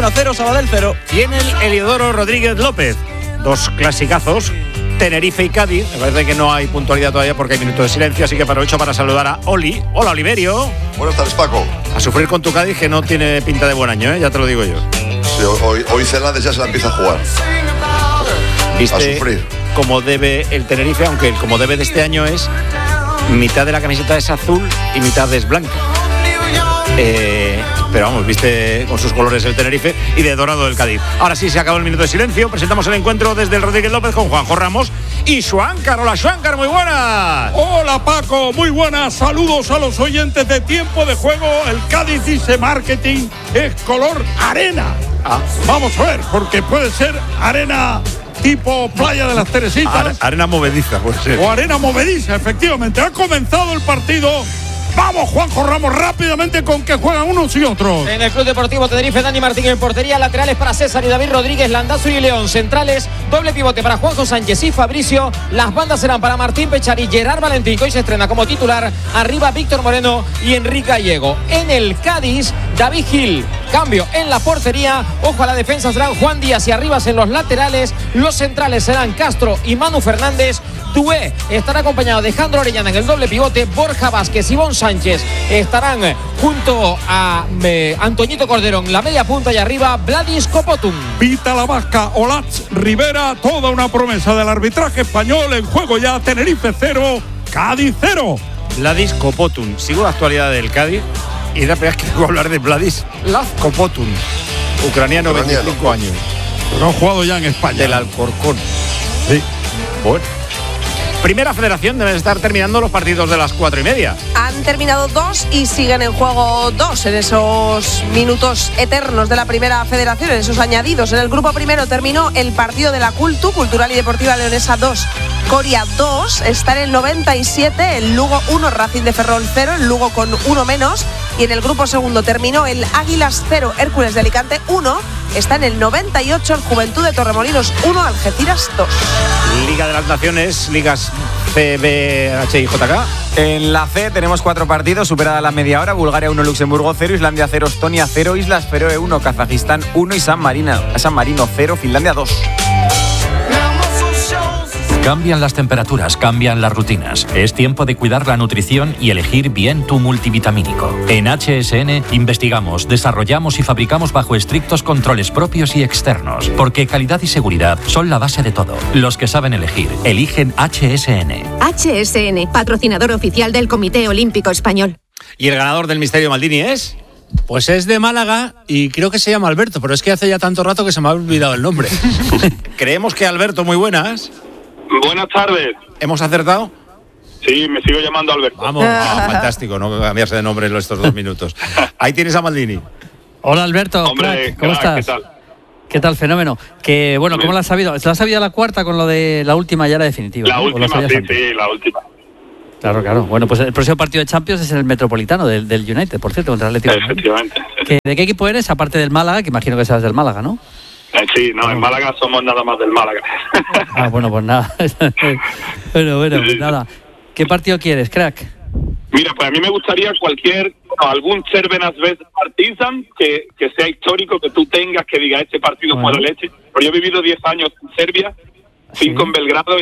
0, Sabadell 0. Y en el Heliodoro Rodríguez López, 2 clasicazos, Tenerife y Cádiz. Me parece que no hay puntualidad todavía porque hay minutos de silencio, así que aprovecho para saludar a Oli. Hola, Oliverio. Buenas tardes, Paco. A sufrir con tu Cádiz, que no tiene pinta de buen año, ya te lo digo yo. Sí, hoy Celades ya se la empieza a jugar. ¿Viste a sufrir como debe el Tenerife? Aunque el como debe de este año es mitad de la camiseta es azul y mitad es blanca. Pero vamos, viste con sus colores el Tenerife y de dorado el Cádiz. Ahora sí, se acabó el minuto de silencio. Presentamos el encuentro desde el Rodríguez López con Juanjo Ramos y Schwankar. Hola, Schwankar, muy buenas. Hola, Paco, muy buenas. Saludos a los oyentes de Tiempo de Juego. El Cádiz dice marketing es color arena. Vamos a ver, porque puede ser arena tipo Playa de las Teresitas. Arena movediza, puede ser. O arena movediza, efectivamente. Ha comenzado el partido. Vamos, Juanjo Ramos, rápidamente con que juegan unos y otros. En el Club Deportivo Tenerife, Dani Martín en portería, laterales para César y David Rodríguez, Landazzo y León, centrales, doble pivote para Juanjo Sánchez y Fabricio, las bandas serán para Martín Pechar y Gerard Valentín, que hoy se estrena como titular, arriba Víctor Moreno y Enrique Gallego. En el Cádiz, David Gil, cambio en la portería, ojo a la defensa, serán Juan Díaz y Arribas en los laterales, los centrales serán Castro y Manu Fernández, Dué estará acompañado de Jandro Orellana en el doble pivote, Borja Vázquez y Ivonne Sánchez estarán junto a Antoñito Cordero en la media punta y arriba Vladis Copotun. Vita la Vasca, Olaz Rivera, toda una promesa del arbitraje español. En juego ya Tenerife 0, Cádiz 0. Vladis Copotun. Sigo la actualidad del Cádiz y la primera vez que tengo que hablar de Vladis Copotun, ucraniano, 25 años. Pero ha jugado ya en España. Del Alcorcón. Sí. Bueno. Primera Federación, deben estar terminando los partidos de las 4:30. Han terminado 2 y siguen en juego 2 en esos minutos eternos de la Primera Federación, en esos añadidos. En el grupo primero terminó el partido de la Cultural y Deportiva Leonesa 2, Coria 2. Está en el 97, el Lugo 1, Racing de Ferrol 0, el Lugo con 1 menos. Y en el grupo segundo terminó el Águilas 0, Hércules de Alicante 1. Está en el 98 el Juventud de Torremolinos 1, Algeciras 2. Liga de las Naciones, ligas CB, H y JK. En la C tenemos 4 partidos, superada la media hora. Bulgaria 1, Luxemburgo 0, Islandia 0, Estonia 0, Islas Feroe 1, Kazajistán 1 y San Marino 0, Finlandia 2. Cambian las temperaturas, cambian las rutinas. Es tiempo de cuidar la nutrición y elegir bien tu multivitamínico. En HSN investigamos, desarrollamos y fabricamos bajo estrictos controles propios y externos, porque calidad y seguridad son la base de todo. Los que saben elegir, eligen HSN. HSN, patrocinador oficial del Comité Olímpico Español. ¿Y el ganador del Misterio Maldini es? Pues es de Málaga y creo que se llama Alberto, pero es que hace ya tanto rato que se me ha olvidado el nombre. Creemos que Alberto, muy buenas. Buenas tardes. ¿Hemos acertado? Sí, me sigo llamando Alberto. Vamos, fantástico, no cambiarse de nombre en estos 2 minutos. Ahí tienes a Maldini. Hola Alberto, hombre, crack, ¿cómo estás? ¿Qué tal? ¿Qué tal, fenómeno? Que bueno, ¿cómo la has sabido? ¿La has sabido la cuarta con lo de la última ya la definitiva? La última, sí, la última. Claro. Bueno, pues el próximo partido de Champions es el Metropolitano del United, por cierto, contra el Atlético. Efectivamente. ¿De qué equipo eres? Aparte del Málaga, que imagino que seas del Málaga, ¿no? Sí, no, en Málaga somos nada más del Málaga. Bueno, pues nada. Bueno, pues nada. ¿Qué partido quieres, crack? Mira, pues a mí me gustaría algún Cervenas Partizan que sea histórico, que tú tengas, que diga este partido fue la leche. Pero yo he vivido 10 años en Serbia, 5 en Belgrado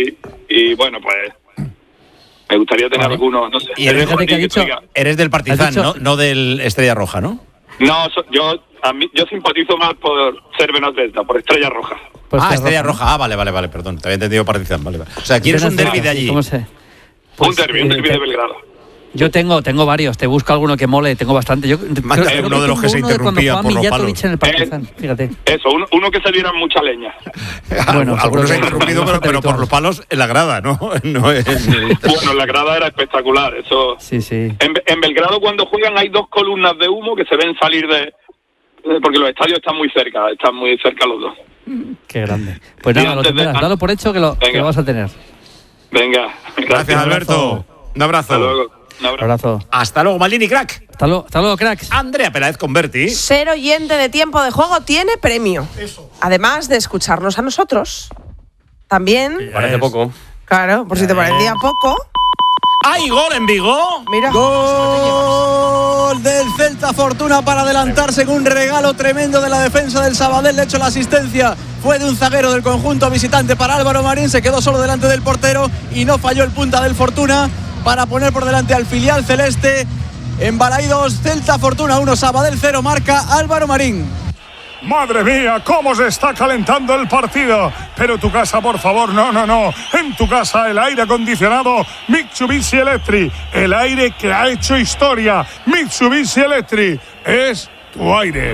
y bueno, pues me gustaría tener algunos, no sé. Y eres del Partizan, no del Estrella Roja, ¿no? No, yo simpatizo más por Cervenas Delta, por Estrella Roja. Estrella Roja. Vale, perdón, te había entendido Partizan, vale. O sea, ¿quieres un derbi de allí? ¿Cómo sé? Un derbi de Belgrado. Yo tengo varios, te busco alguno que mole, tengo bastante. Creo uno de los que se interrumpía por los palos. En el Partizan, fíjate. Eso, uno que se diera mucha leña. Bueno, algunos se ha interrumpido, pero por los palos en la grada, ¿no? No es... Bueno, la grada era espectacular, eso. Sí. En Belgrado cuando juegan hay 2 columnas de humo que se ven salir porque los estadios están muy cerca los dos. Qué grande. Pues nada, lo tendrás, dalo por hecho que lo vas a tener. Venga. Gracias, Alberto. Un abrazo. Hasta luego. Un abrazo. Hasta luego, Maldini, crack. Hasta luego, cracks. Andrea Peláez Converti. Ser oyente de Tiempo de Juego tiene premio. Eso. Además de escucharnos a nosotros, también... Parece poco. Claro, por si te parecía poco... ¡Hay gol en Vigo! Mira. ¡Gol gol del Celta Fortuna para adelantarse en un regalo tremendo de la defensa del Sabadell. De hecho, la asistencia fue de un zaguero del conjunto visitante para Álvaro Marín. Se quedó solo delante del portero y no falló el punta del Fortuna para poner por delante al filial celeste. En Balaidos, Celta Fortuna 1, Sabadell 0, marca Álvaro Marín. Madre mía, cómo se está calentando el partido. Pero tu casa, por favor, no. En tu casa el aire acondicionado Mitsubishi Electric. El aire que ha hecho historia. Mitsubishi Electric es tu aire.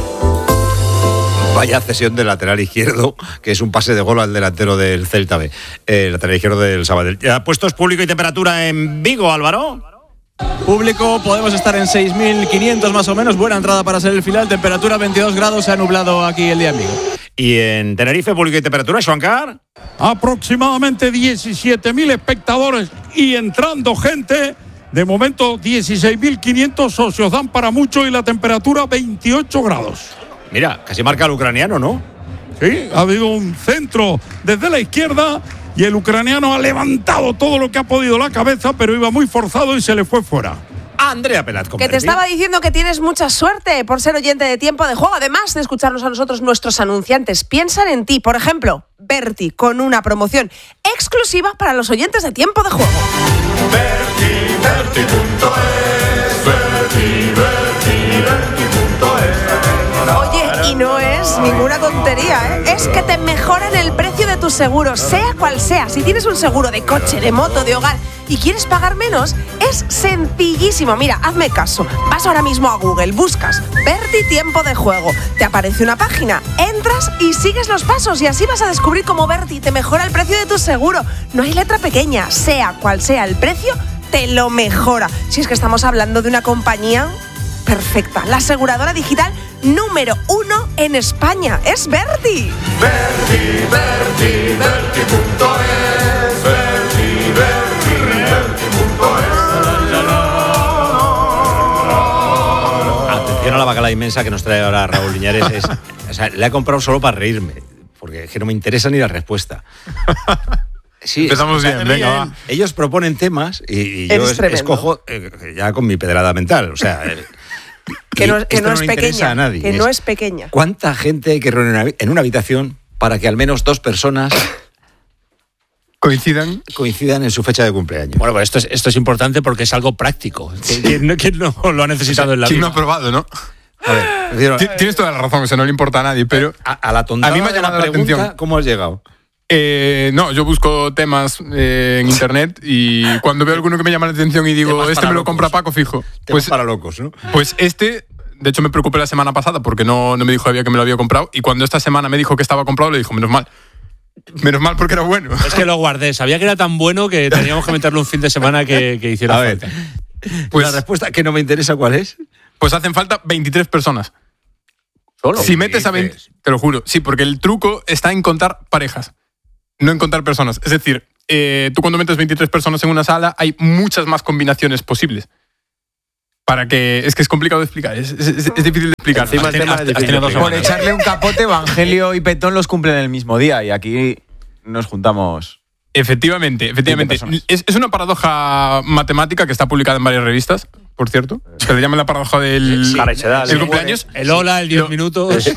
Vaya cesión del lateral izquierdo, que es un pase de gol al delantero del Celta B. El lateral izquierdo del Sabadell. Puestos público y temperatura en Vigo, Álvaro. Público, podemos estar en 6.500 más o menos. Buena entrada para ser el final. Temperatura 22 grados. Se ha nublado aquí el día en Vigo. Y en Tenerife, público y temperatura, Xuancar. Aproximadamente 17.000 espectadores y entrando gente. De momento 16.500 socios. Dan para mucho y la temperatura 28 grados. Mira, casi marca el ucraniano, ¿no? Sí, ha habido un centro desde la izquierda y el ucraniano ha levantado todo lo que ha podido la cabeza, pero iba muy forzado y se le fue fuera. Andrea Pelat. Que te estaba diciendo que tienes mucha suerte por ser oyente de Tiempo de Juego. Además de escucharnos a nosotros, nuestros anunciantes piensan en ti. Por ejemplo, Berti, con una promoción exclusiva para los oyentes de Tiempo de Juego. Berti.es, Oye, y no es ninguna tontería, ¿eh? Es que te mejoran el precio de tus seguros, sea cual sea. Si tienes un seguro de coche, de moto, de hogar y quieres pagar menos, es sencillísimo. Mira, hazme caso. Vas ahora mismo a Google, buscas Berti Tiempo de Juego. Te aparece una página, entras y sigues los pasos y así vas a descubrir cómo Berti te mejora el precio de tu seguro. No hay letra pequeña, sea cual sea el precio, te lo mejora. Si es que estamos hablando de una compañía perfecta, la aseguradora digital número 1 en España. Es Berti. Berti.es, Atención a la bacala inmensa que nos trae ahora Raúl Liñares. O sea, le he comprado solo para reírme, porque es que no me interesa ni la respuesta. Sí, empezamos bien, venga, va. Ellos proponen temas y yo escojo ya con mi pedrada mental. O sea, que no es pequeña. A nadie. Que no es pequeña. ¿Cuánta gente hay que reunir en una habitación para que al menos 2 personas coincidan en su fecha de cumpleaños? Bueno, pues esto es importante porque es algo práctico. ¿Quién no lo ha necesitado en la vida? ¿Quién no ha probado, no? A ver, tienes toda la razón, eso no le importa a nadie, pero a la tontada a mí me ha llamado la atención. ¿Cómo has llegado? No, yo busco temas en internet y cuando veo alguno que me llama la atención y digo, temas este me lo locos. compra Paco fijo. Pues para locos, ¿no? Pues de hecho me preocupé la semana pasada porque no me dijo todavía que me lo había comprado y cuando esta semana me dijo que estaba comprado le dijo, menos mal porque era bueno. Es que lo guardé, sabía que era tan bueno que teníamos que meterle un fin de semana que hiciera falta. Pues la respuesta que no me interesa, ¿cuál es? Pues hacen falta 23 personas. ¿Solo? Si metes a 20, te lo juro, sí, porque el truco está en contar parejas, no en contar personas. Es decir, tú cuando metes 23 personas en una sala hay muchas más combinaciones posibles. Para que... Es que es complicado de explicar, es difícil de explicar. Encima el tema es por echarle un capote, Evangelio y Petón los cumplen el mismo día y aquí nos juntamos... Efectivamente. Es una paradoja matemática que está publicada en varias revistas, por cierto. Se le llama la paradoja del cumpleaños. El hola, el 10 minutos.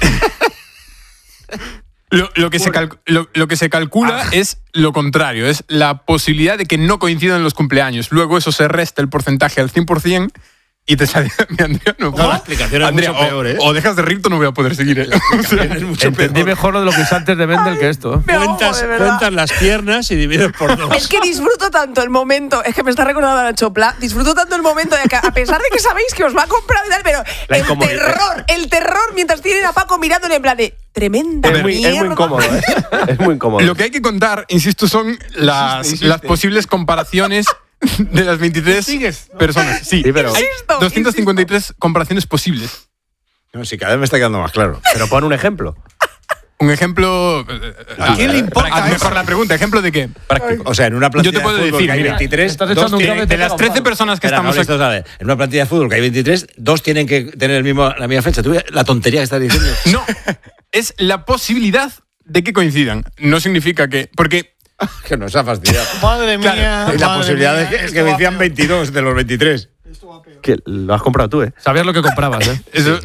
Lo que se calcula es lo contrario, es la posibilidad de que no coincidan los cumpleaños. Luego eso se resta el porcentaje al 100% y te sale... Andrea, la explicación es mucho peor, ¿eh? O dejas de rir, no voy a poder seguir. Entendí mejor lo de lo que usaste de Mendel que esto. Cuentas las piernas y divides por 2. Es que disfruto tanto el momento, es que me está recordando a la Chopla, disfruto tanto el momento de que, a pesar de que sabéis que os lo ha comprado y tal, pero el terror mientras tienen a Paco mirándole en plan de tremenda mierda. Es muy incómodo, ¿eh? Es muy incómodo. Lo que hay que contar, insisto, son las posibles comparaciones de las 23 personas. Sí, pero hay 253 comparaciones posibles. No, sí, cada vez me está quedando más claro. Pero pon un ejemplo. Un ejemplo... ¿A quién le importa mejor la pregunta. ¿Ejemplo de qué? Práctico. O sea, en una plantilla yo te puedo de fútbol decir, que hay 23, de las 13 personas que estamos aquí... En una plantilla de fútbol que hay 23, 2 tienen que tener la misma fecha. ¿Tú la tontería que estás diciendo? No, es la posibilidad de que coincidan. No significa que... Porque... Que nos ha fastidiado. Madre mía. Y la posibilidad de que me decían 22 de los 23. Que lo has comprado tú, ¿eh? Sabías lo que comprabas, ¿eh? Eso,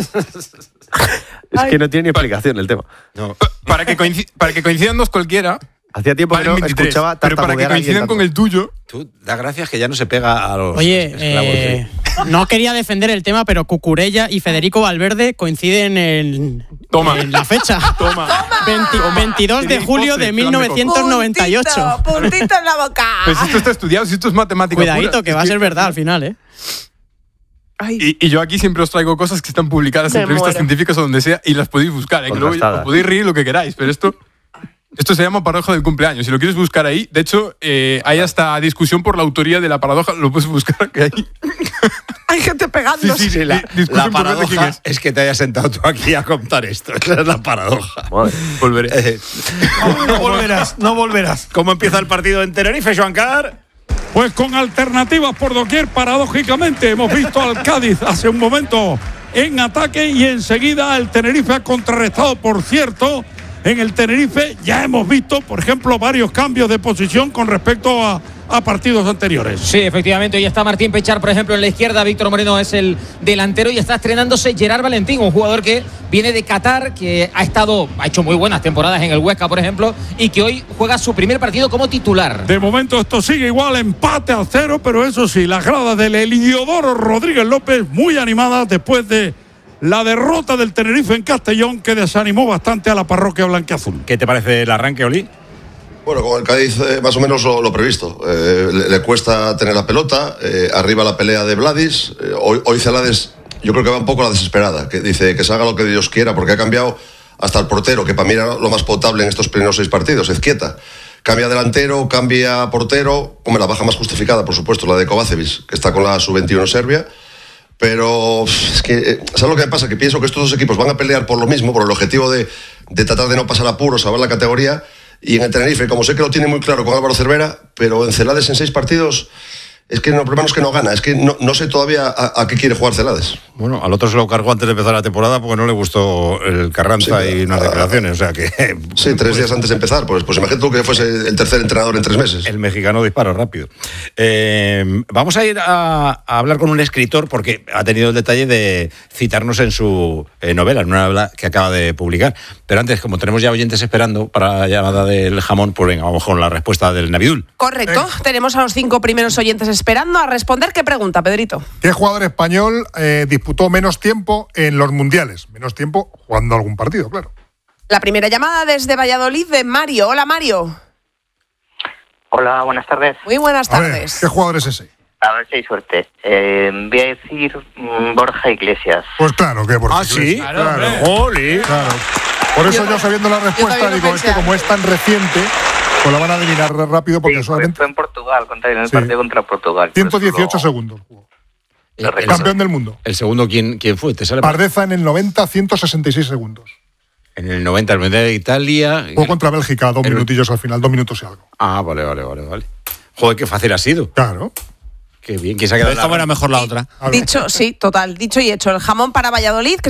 Es que no tiene ni explicación el tema. no. Para que coincidan dos cualquiera. Hacía tiempo que no 23, escuchaba pero para que tartamudear a alguien coincidan tanto. con el tuyo. Tú da gracias que ya no se pega a los Oye, esclavos. no quería defender el tema, pero Cucurella y Federico Valverde coinciden en la fecha. Toma. 22 de julio de 1998. Puntito en la boca. Pues esto está estudiado, si esto es matemática Cuidadito, pura. que va a ser verdad al final, ¿eh? Y yo aquí siempre os traigo cosas que están publicadas en Me revistas muero. científicas o donde sea y las podéis buscar. Que luego os podéis reír lo que queráis, pero esto se llama paradoja del cumpleaños. Si lo quieres buscar ahí, de hecho, hay hasta discusión por la autoría de la paradoja. Lo puedes buscar que hay. Hay gente pegando. Sí, la paradoja es que te hayas sentado tú aquí a contar esto. Esa es la paradoja. Volveré. No volverás. ¿Cómo empieza el partido en Tenerife, Joancar? Pues con alternativas por doquier, paradójicamente. Hemos visto al Cádiz hace un momento en ataque y enseguida el Tenerife ha contrarrestado, por cierto. En el Tenerife ya hemos visto, por ejemplo, varios cambios de posición con respecto a partidos anteriores. Sí, efectivamente, hoy está Martín Pechar, por ejemplo, en la izquierda, Víctor Moreno es el delantero y está estrenándose Gerard Valentín, un jugador que viene de Qatar, que ha hecho muy buenas temporadas en el Huesca, por ejemplo, y que hoy juega su primer partido como titular. De momento esto sigue igual, empate a 0, pero eso sí, las gradas del Heliodoro Rodríguez López muy animadas después de la derrota del Tenerife en Castellón, que desanimó bastante a la parroquia blanquiazul. ¿Qué te parece el arranque, Oli? Bueno, con el Cádiz más o menos lo previsto. Le cuesta tener la pelota, arriba la pelea de Vladis. Hoy Celades yo creo que va un poco a la desesperada, que dice que se haga lo que Dios quiera, porque ha cambiado hasta el portero, que para mí era lo más potable en estos primeros 6 partidos, Ezquieta. Cambia delantero, cambia portero, como la baja más justificada, por supuesto, la de Kovacevic, que está con la sub-21 Serbia. Pero es que, ¿sabes lo que me pasa? Que pienso que estos dos equipos van a pelear por lo mismo, por el objetivo de tratar de no pasar apuros, salvar la categoría. Y en el Tenerife, como sé que lo tiene muy claro con Álvaro Cervera, pero en Celades en 6 partidos, es que el problema es que no gana, es que no sé todavía a qué quiere jugar Celades. Bueno, al otro se lo cargó antes de empezar la temporada porque no le gustó el Carranza y unas declaraciones, o sea que... Sí, 3 días antes de empezar, pues imagínate tú que fuese el tercer entrenador en 3 meses. El mexicano dispara rápido. Vamos a ir a hablar con un escritor porque ha tenido el detalle de citarnos en su novela, en una novela que acaba de publicar. Pero antes, como tenemos ya oyentes esperando para la llamada del jamón, pues venga, vamos con la respuesta del Navidul. Correcto, tenemos a los 5 primeros oyentes esperando a responder. ¿Qué pregunta, Pedrito? ¿Qué jugador español disputó menos tiempo en los mundiales? Menos tiempo jugando algún partido, claro. La primera llamada desde Valladolid de Mario. Hola, Mario. Hola, buenas tardes. Muy buenas A ver, tardes. ¿qué jugador es ese? A ver si hay suerte. Voy a decir Borja Iglesias. Pues claro que Borja ¿Ah, sí? Iglesias. Claro. ¡Joli! Claro. Por eso yo sabiendo la respuesta también lo digo, es pensé que como es tan reciente, pues la van a adivinar rápido porque Sí, solamente fue en Portugal, en el Sí. partido contra Portugal. 118 segundos. Campeón del mundo. ¿El segundo quién fue? ¿Te sale? Pardeza en el 90, 166 segundos. En el 90, el Mundial de Italia. Jugó contra Bélgica, 2 minutillos al final, 2 minutos y algo. Ah, vale. Joder, qué fácil ha sido. Claro. Qué bien, ¿quién se ha quedado? Esta era mejor la otra. Dicho, sí, total. Dicho y hecho. El jamón para Valladolid, que